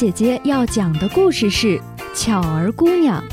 姐姐要讲的故事是巧儿姑娘。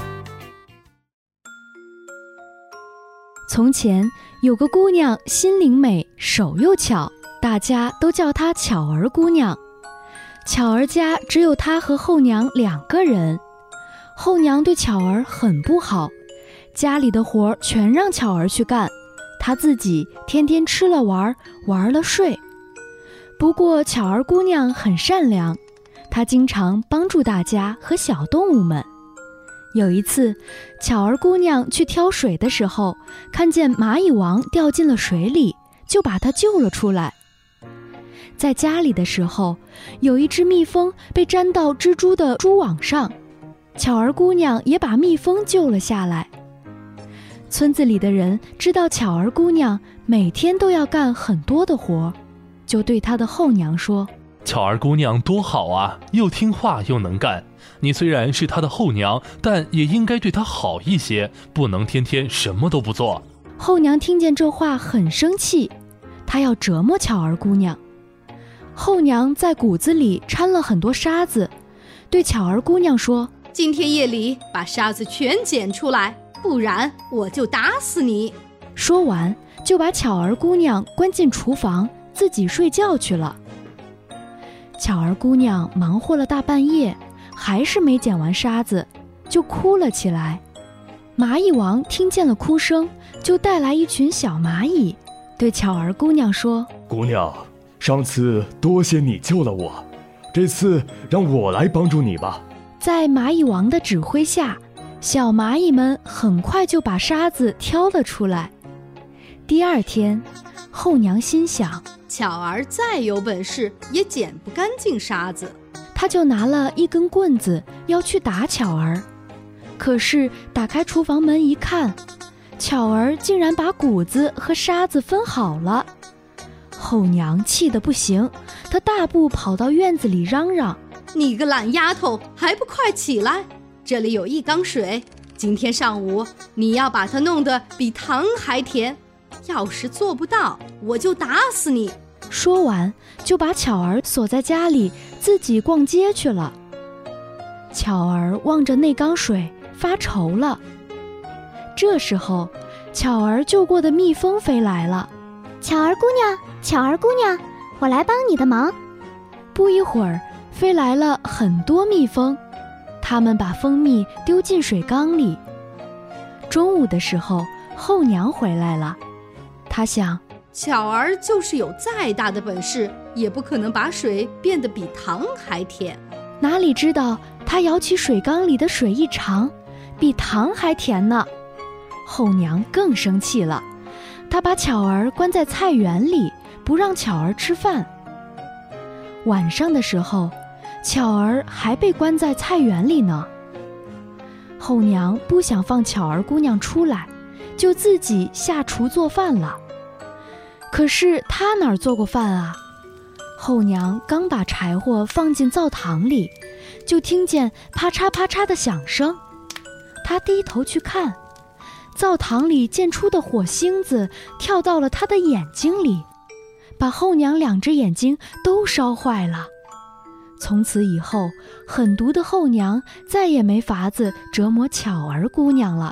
从前有个姑娘，心灵美，手又巧，大家都叫她巧儿姑娘。巧儿家只有她和后娘2个人，后娘对巧儿很不好，家里的活全让巧儿去干，她自己天天吃了玩，玩了睡。不过巧儿姑娘很善良，她经常帮助大家和小动物们。有一次，巧儿姑娘去挑水的时候，看见蚂蚁王掉进了水里，就把它救了出来。在家里的时候，有一只蜜蜂被粘到蜘蛛的蛛网上，巧儿姑娘也把蜜蜂救了下来。村子里的人知道巧儿姑娘每天都要干很多的活，就对她的后娘说： 巧儿姑娘多好啊，又听话又能干。你虽然是她的后娘，但也应该对她好一些，不能天天什么都不做。 后娘听见这话很生气，她要折磨巧儿姑娘。后娘在谷子里掺了很多沙子，对巧儿姑娘说： 今天夜里把沙子全捡出来，不然我就打死你。 说完就把巧儿姑娘关进厨房，自己睡觉去了。巧儿姑娘忙活了大半夜，还是没捡完沙子，就哭了起来。蚂蚁王听见了哭声，就带来一群小蚂蚁，对巧儿姑娘说： 姑娘，上次多谢你救了我，这次让我来帮助你吧。 在蚂蚁王的指挥下，小蚂蚁们很快就把沙子挑了出来。第二天，后娘心想， 巧儿再有本事也捡不干净沙子， 她就拿了一根棍子要去打巧儿。可是打开厨房门一看，巧儿竟然把谷子和沙子分好了。后娘气得不行，她大步跑到院子里嚷嚷： 你个懒丫头，还不快起来！这里有1缸水，今天上午你要把它弄得比糖还甜，要是做不到，我就打死你。 说完就把巧儿锁在家里，自己逛街去了。巧儿望着那缸水发愁了。这时候，巧儿救过的蜜蜂飞来了。 巧儿姑娘，巧儿姑娘，我来帮你的忙。 不一会儿，飞来了很多蜜蜂，它们把蜂蜜丢进水缸里。中午的时候，后娘回来了，她想， 巧儿就是有再大的本事，也不可能把水变得比糖还甜。 哪里知道她舀起水缸里的水一尝，比糖还甜呢。后娘更生气了，她把巧儿关在菜园里，不让巧儿吃饭。晚上的时候，巧儿还被关在菜园里呢。后娘不想放巧儿姑娘出来，就自己下厨做饭了。可是她哪儿做过饭啊？后娘刚把柴火放进灶堂里，就听见啪嚓啪嚓的响声。她低头去看，灶堂里溅出的火星子跳到了她的眼睛里，把后娘2只眼睛都烧坏了。从此以后，狠毒的后娘再也没法子折磨巧儿姑娘了。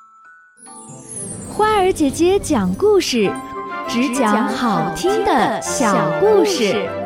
花儿姐姐讲故事，只讲好听的小故事。